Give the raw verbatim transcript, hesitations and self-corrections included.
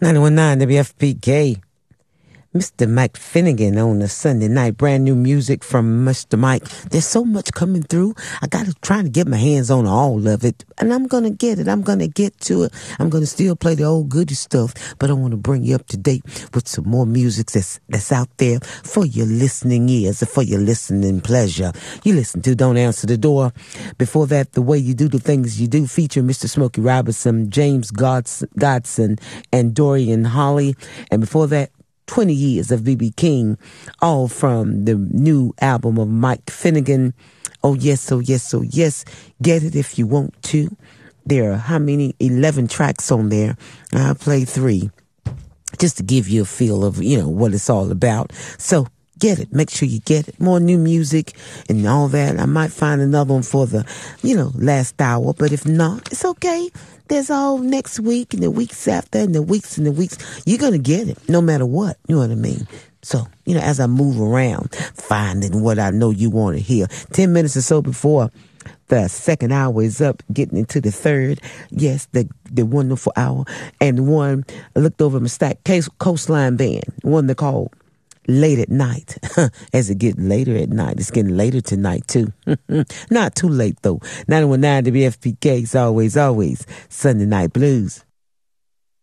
ninety-one point nine W F P K. Mister Mike Finnegan on a Sunday night. Brand new music from Mister Mike. There's so much coming through. I got to try to get my hands on all of it. And I'm going to get it. I'm going to get to it. I'm going to still play the old goody stuff. But I want to bring you up to date with some more music that's, that's out there for your listening ears, for your listening pleasure. You listen to Don't Answer the Door. Before that, The Way You Do the Things You Do, featuring Mister Smokey Robinson, James Godson, Godson, and Dorian Holly. And before that, twenty years of B B King, all from the new album of Mike Finnegan. Oh yes, oh yes, oh yes. Get it if you want to. There are how many? eleven tracks on there. I'll play three just to give you a feel of, you know, what it's all about. So get it. Make sure you get it. More new music and all that. I might find another one for the, you know, last hour. But if not, it's okay. There's all next week and the weeks after and the weeks and the weeks. You're going to get it no matter what. You know what I mean? So, you know, as I move around, finding what I know you want to hear. Ten minutes or so before the second hour is up, getting into the third. Yes, the the wonderful hour. And one, I looked over my stack, Coastline Band, one they called Late at Night. As it gets later at night, it's getting later tonight too. Not too late though. ninety-one point nine W F P K is always, always Sunday Night Blues.